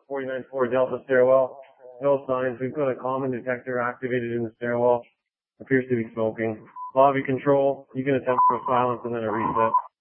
494 Delta stairwell. No signs. We've got a common detector activated in the stairwell. Appears to be smoking. Lobby control, you can attempt for a silence and then a reset.